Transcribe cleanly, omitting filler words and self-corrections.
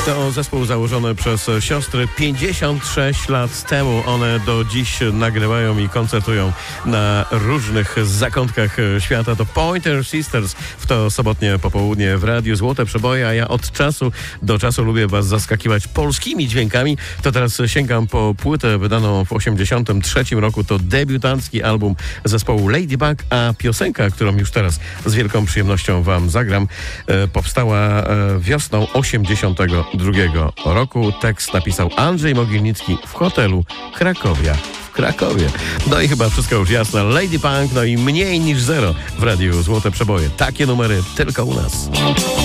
To zespół założony przez siostry 56 lat temu. One do dziś nagrywają i koncertują na różnych zakątkach świata. To Pointer Sisters w to sobotnie popołudnie w Radiu Złote Przeboje, a ja od czasu do czasu lubię was zaskakiwać polskimi dźwiękami. To teraz sięgam po płytę wydaną w 1983 roku. To debiutancki album zespołu Ladybug, a piosenka, którą już teraz z wielką przyjemnością wam zagram, powstała wiosną 82 roku. Tekst napisał Andrzej Mogilnicki w hotelu Krakowia w Krakowie. No i chyba wszystko już jasne. Ladybug, no i mniej niż zero w Radiu Złote Przeboje. Takie numery tylko u nas.